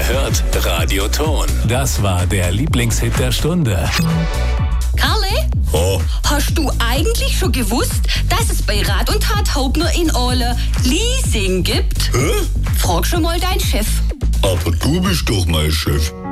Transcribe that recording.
Wer hört? Radio Ton. Das war der Lieblingshit der Stunde. Karle? Oh, Hast du eigentlich schon gewusst, dass es bei Rat und Tat Hauptner in Aale Leasing gibt? hä? Frag schon mal deinen Chef. Aber du bist doch mein Chef.